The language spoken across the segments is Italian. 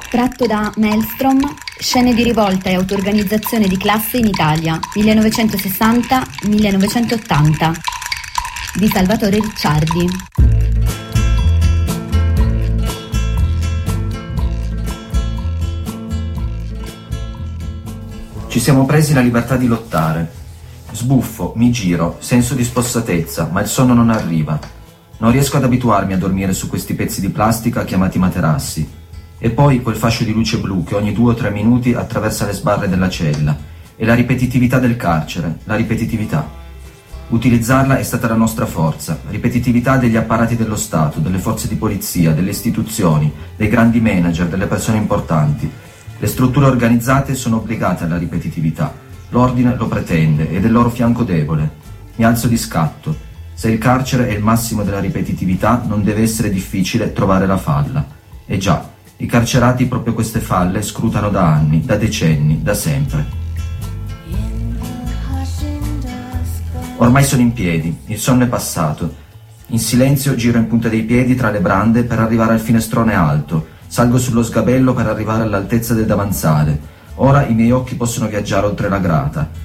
Tratto da Maelstrom, scene di rivolta e auto-organizzazione di classe in Italia, 1960-1980, di Salvatore Ricciardi. Ci siamo presi la libertà di lottare. Sbuffo, mi giro, senso di spossatezza, ma il sonno non arriva. Non riesco ad abituarmi a dormire su questi pezzi di plastica chiamati materassi. E poi quel fascio di luce blu che ogni 2 o 3 minuti attraversa le sbarre della cella. E la ripetitività del carcere, la ripetitività. Utilizzarla è stata la nostra forza, ripetitività degli apparati dello Stato, delle forze di polizia, delle istituzioni, dei grandi manager, delle persone importanti. Le strutture organizzate sono obbligate alla ripetitività. L'ordine lo pretende ed è il loro fianco debole. Mi alzo di scatto. Se il carcere è il massimo della ripetitività, non deve essere difficile trovare la falla. E già, i carcerati proprio queste falle scrutano da anni, da decenni, da sempre. Ormai sono in piedi, il sonno è passato. In silenzio giro in punta dei piedi tra le brande per arrivare al finestrone alto. Salgo sullo sgabello per arrivare all'altezza del davanzale. Ora i miei occhi possono viaggiare oltre la grata.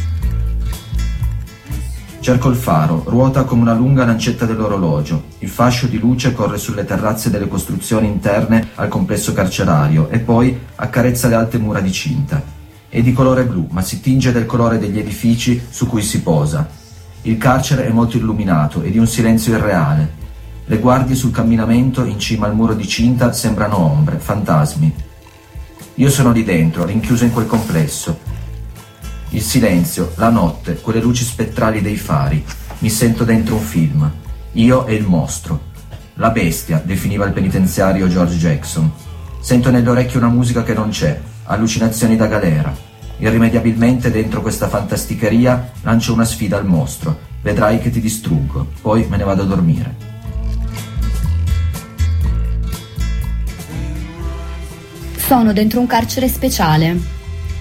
Cerco il faro, ruota come una lunga lancetta dell'orologio. Il fascio di luce corre sulle terrazze delle costruzioni interne al complesso carcerario e poi accarezza le alte mura di cinta. È di colore blu, ma si tinge del colore degli edifici su cui si posa. Il carcere è molto illuminato e di un silenzio irreale. Le guardie sul camminamento in cima al muro di cinta sembrano ombre, fantasmi. Io sono lì dentro, rinchiuso in quel complesso. Il silenzio, la notte, quelle luci spettrali dei fari. Mi sento dentro un film. Io e il mostro. La bestia, definiva il penitenziario George Jackson. Sento nell'orecchio una musica che non c'è, allucinazioni da galera. Irrimediabilmente dentro questa fantasticheria lancio una sfida al mostro. Vedrai che ti distruggo, poi me ne vado a dormire. Sono dentro un carcere speciale.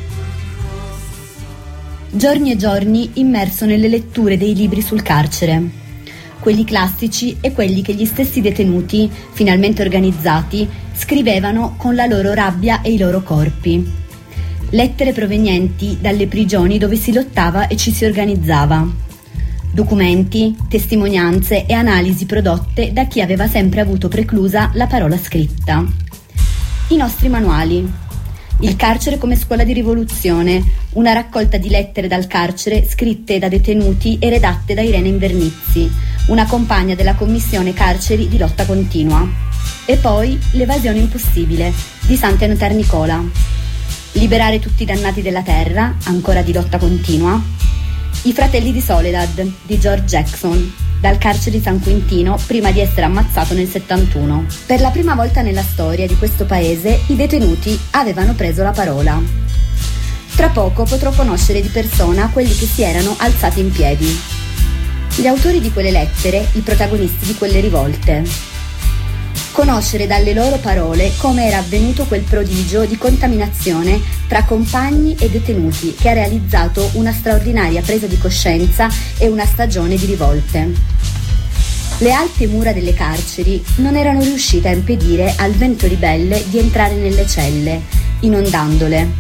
Giorni e giorni immerso nelle letture dei libri sul carcere, quelli classici e quelli che gli stessi detenuti, finalmente organizzati, scrivevano con la loro rabbia e i loro corpi. Lettere provenienti dalle prigioni dove si lottava e ci si organizzava. Documenti, testimonianze e analisi prodotte da chi aveva sempre avuto preclusa la parola scritta. I nostri manuali. Il carcere come scuola di rivoluzione, una raccolta di lettere dal carcere scritte da detenuti e redatte da Irene Invernizzi, una compagna della commissione carceri di lotta continua. E poi L'evasione impossibile di Sant'Enotar Nicola. Liberare tutti i dannati della terra, ancora di lotta continua. I fratelli di Soledad di George Jackson, dal carcere di San Quintino prima di essere ammazzato nel 71. Per la prima volta nella storia di questo paese i detenuti avevano preso la parola. Tra poco potrò conoscere di persona quelli che si erano alzati in piedi. Gli autori di quelle lettere, i protagonisti di quelle rivolte. Conoscere dalle loro parole come era avvenuto quel prodigio di contaminazione tra compagni e detenuti che ha realizzato una straordinaria presa di coscienza e una stagione di rivolte. Le alte mura delle carceri non erano riuscite a impedire al vento ribelle di entrare nelle celle, inondandole.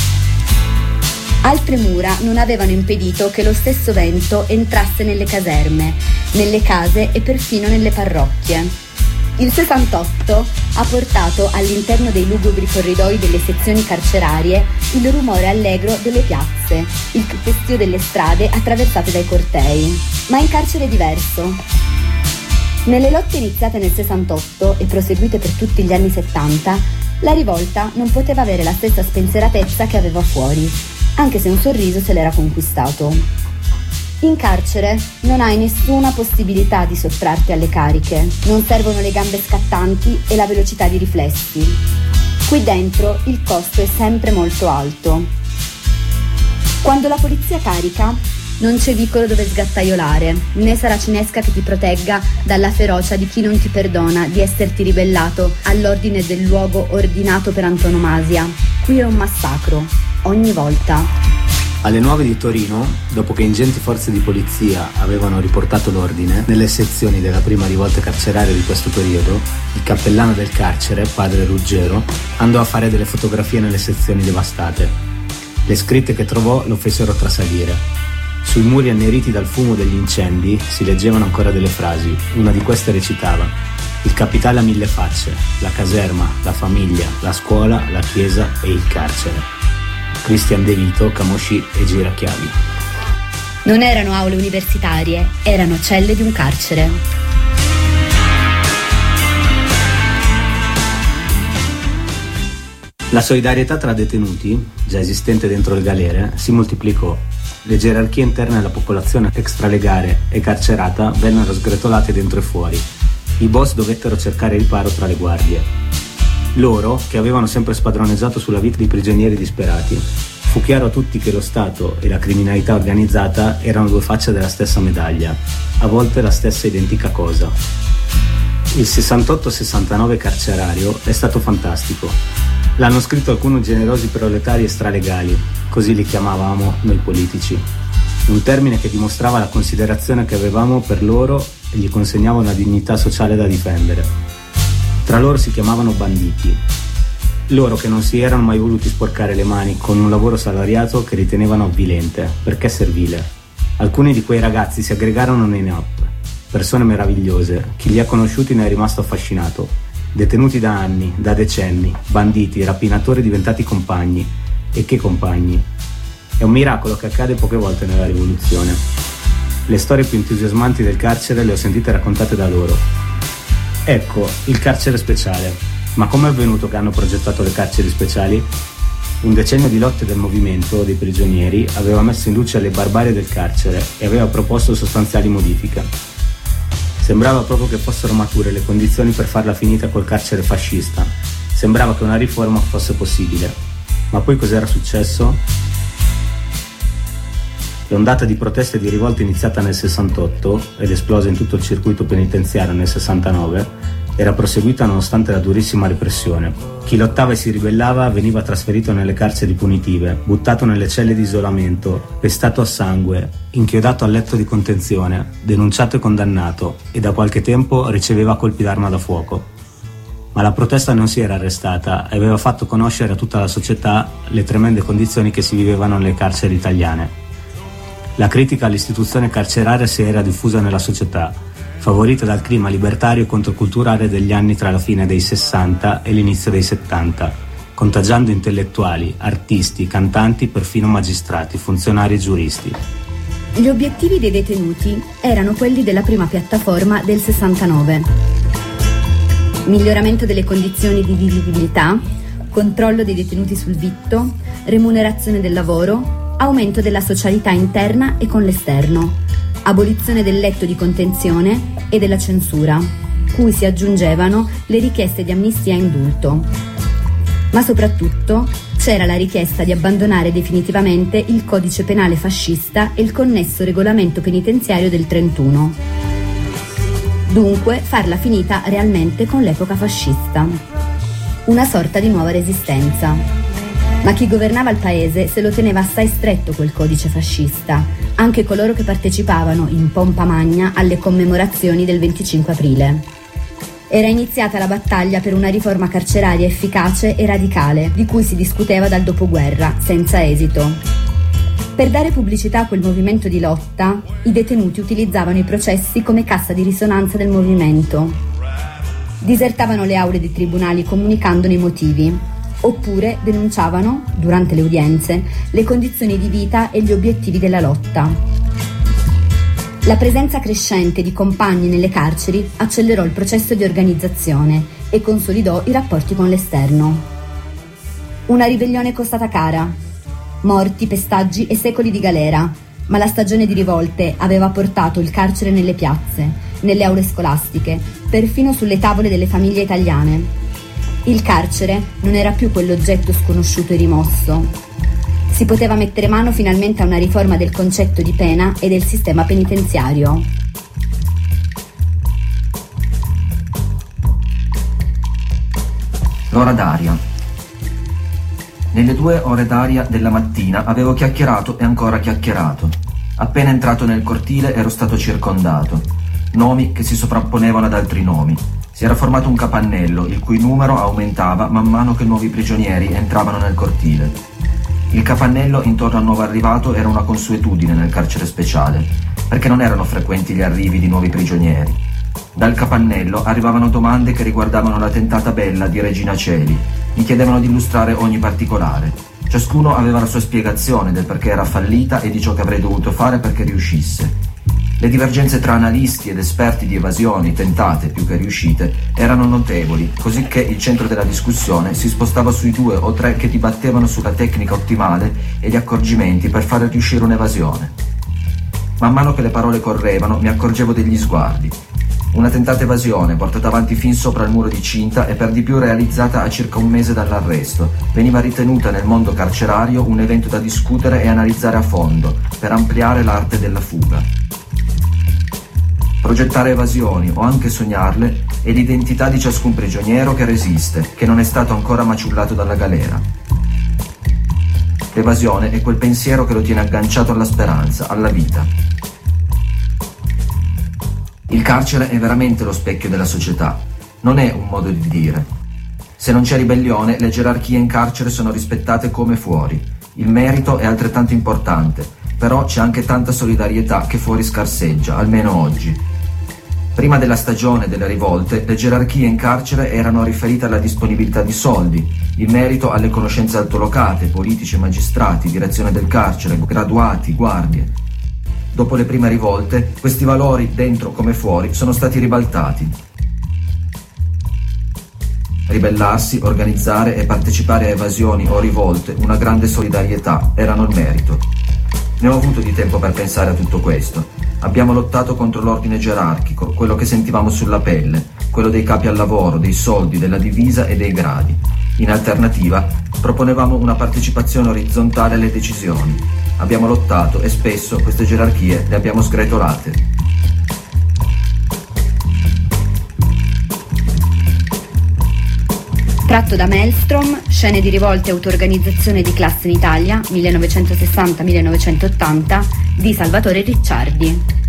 Altre mura non avevano impedito che lo stesso vento entrasse nelle caserme, nelle case e perfino nelle parrocchie. Il 68 ha portato all'interno dei lugubri corridoi delle sezioni carcerarie il rumore allegro delle piazze, il festio delle strade attraversate dai cortei. Ma in carcere è diverso. Nelle lotte iniziate nel 68 e proseguite per tutti gli anni 70, la rivolta non poteva avere la stessa spensieratezza che aveva fuori, anche se un sorriso se l'era conquistato. In carcere non hai nessuna possibilità di sottrarti alle cariche, non servono le gambe scattanti e la velocità di riflessi. Qui dentro il costo è sempre molto alto. Quando la polizia carica, non c'è vicolo dove sgattaiolare, né saracinesca che ti protegga dalla ferocia di chi non ti perdona di esserti ribellato all'ordine del luogo ordinato per antonomasia. Qui è un massacro, ogni volta. Alle 9 di Torino, dopo che ingenti forze di polizia avevano riportato l'ordine, nelle sezioni della prima rivolta carceraria di questo periodo, il cappellano del carcere, padre Ruggero, andò a fare delle fotografie nelle sezioni devastate. Le scritte che trovò lo fecero trasalire. Sui muri anneriti dal fumo degli incendi si leggevano ancora delle frasi. Una di queste recitava: il capitale ha 1000 facce, la caserma, la famiglia, la scuola, la chiesa e il carcere. Christian De Vito, Camosci e Girachiavi. Non erano aule universitarie, erano celle di un carcere. La solidarietà tra detenuti, già esistente dentro le galere, si moltiplicò. Le gerarchie interne alla popolazione extralegale e carcerata vennero sgretolate dentro e fuori. I boss dovettero cercare riparo tra le guardie. Loro, che avevano sempre spadroneggiato sulla vita di prigionieri disperati, fu chiaro a tutti che lo Stato e la criminalità organizzata erano due facce della stessa medaglia, a volte la stessa identica cosa. Il 68-69 carcerario è stato fantastico. L'hanno scritto alcuni generosi proletari extralegali, così li chiamavamo noi politici. Un termine che dimostrava la considerazione che avevamo per loro e gli consegnava una dignità sociale da difendere. Tra loro si chiamavano banditi. Loro che non si erano mai voluti sporcare le mani con un lavoro salariato che ritenevano avvilente, perché servile. Alcuni di quei ragazzi si aggregarono nei NAP, persone meravigliose, chi li ha conosciuti ne è rimasto affascinato, detenuti da anni, da decenni, banditi, rapinatori diventati compagni. E che compagni! È un miracolo che accade poche volte nella rivoluzione. Le storie più entusiasmanti del carcere le ho sentite raccontate da loro. Ecco, il carcere speciale. Ma come è avvenuto che hanno progettato le carceri speciali? Un decennio di lotte del movimento dei prigionieri aveva messo in luce le barbarie del carcere e aveva proposto sostanziali modifiche. Sembrava proprio che fossero mature le condizioni per farla finita col carcere fascista. Sembrava che una riforma fosse possibile. Ma poi cos'era successo? L'ondata di proteste e di rivolte iniziata nel 68 ed esplosa in tutto il circuito penitenziario nel 69 era proseguita nonostante la durissima repressione. Chi lottava e si ribellava veniva trasferito nelle carceri punitive, buttato nelle celle di isolamento, pestato a sangue, inchiodato al letto di contenzione, denunciato e condannato, e da qualche tempo riceveva colpi d'arma da fuoco. Ma la protesta non si era arrestata e aveva fatto conoscere a tutta la società le tremende condizioni che si vivevano nelle carceri italiane. La critica all'istituzione carceraria si era diffusa nella società, favorita dal clima libertario e controculturale degli anni tra la fine dei 60 e l'inizio dei 70, contagiando intellettuali, artisti, cantanti, perfino magistrati, funzionari e giuristi. Gli obiettivi dei detenuti erano quelli della prima piattaforma del 69. Miglioramento delle condizioni di vivibilità, controllo dei detenuti sul vitto, remunerazione del lavoro, aumento della socialità interna e con l'esterno, abolizione del letto di contenzione e della censura, cui si aggiungevano le richieste di amnistia e indulto. Ma soprattutto c'era la richiesta di abbandonare definitivamente il codice penale fascista e il connesso regolamento penitenziario del 31. Dunque farla finita realmente con l'epoca fascista. Una sorta di nuova resistenza. Ma chi governava il paese se lo teneva assai stretto quel codice fascista, anche coloro che partecipavano in pompa magna alle commemorazioni del 25 aprile. Era iniziata la battaglia per una riforma carceraria efficace e radicale, di cui si discuteva dal dopoguerra, senza esito. Per dare pubblicità a quel movimento di lotta, i detenuti utilizzavano i processi come cassa di risonanza del movimento. Disertavano le aule dei tribunali comunicandone i motivi, oppure denunciavano, durante le udienze, le condizioni di vita e gli obiettivi della lotta. La presenza crescente di compagni nelle carceri accelerò il processo di organizzazione e consolidò i rapporti con l'esterno. Una ribellione costata cara, morti, pestaggi e secoli di galera, ma la stagione di rivolte aveva portato il carcere nelle piazze, nelle aule scolastiche, perfino sulle tavole delle famiglie italiane. Il carcere non era più quell'oggetto sconosciuto e rimosso. Si poteva mettere mano finalmente a una riforma del concetto di pena e del sistema penitenziario. L'ora d'aria. Nelle 2 ore d'aria della mattina avevo chiacchierato e ancora chiacchierato. Appena entrato nel cortile ero stato circondato. Nomi che si sovrapponevano ad altri nomi. Si era formato un capannello, il cui numero aumentava man mano che nuovi prigionieri entravano nel cortile. Il capannello intorno al nuovo arrivato era una consuetudine nel carcere speciale, perché non erano frequenti gli arrivi di nuovi prigionieri. Dal capannello arrivavano domande che riguardavano la tentata bella di Regina Coeli. Mi chiedevano di illustrare ogni particolare. Ciascuno aveva la sua spiegazione del perché era fallita e di ciò che avrei dovuto fare perché riuscisse. Le divergenze tra analisti ed esperti di evasioni tentate più che riuscite erano notevoli, così che il centro della discussione si spostava sui 2 o 3 che dibattevano sulla tecnica ottimale e gli accorgimenti per fare riuscire un'evasione. Man mano che le parole correvano mi accorgevo degli sguardi. Una tentata evasione, portata avanti fin sopra il muro di cinta e per di più realizzata a circa un mese dall'arresto, veniva ritenuta nel mondo carcerario un evento da discutere e analizzare a fondo, per ampliare l'arte della fuga. Progettare evasioni, o anche sognarle, è l'identità di ciascun prigioniero che resiste, che non è stato ancora maciullato dalla galera. L'evasione è quel pensiero che lo tiene agganciato alla speranza, alla vita. Il carcere è veramente lo specchio della società, non è un modo di dire. Se non c'è ribellione, le gerarchie in carcere sono rispettate come fuori. Il merito è altrettanto importante, però c'è anche tanta solidarietà che fuori scarseggia, almeno oggi. Prima della stagione delle rivolte, le gerarchie in carcere erano riferite alla disponibilità di soldi, il merito alle conoscenze altolocate, politici e magistrati, direzione del carcere, graduati, guardie. Dopo le prime rivolte, questi valori, dentro come fuori, sono stati ribaltati. Ribellarsi, organizzare e partecipare a evasioni o rivolte, una grande solidarietà, erano il merito. Ne ho avuto di tempo per pensare a tutto questo. Abbiamo lottato contro l'ordine gerarchico, quello che sentivamo sulla pelle, quello dei capi al lavoro, dei soldi, della divisa e dei gradi. In alternativa, proponevamo una partecipazione orizzontale alle decisioni. Abbiamo lottato e spesso queste gerarchie le abbiamo sgretolate. Tratto da Maelstrom, scene di rivolte e auto-organizzazione di classe in Italia, 1960-1980, di Salvatore Ricciardi.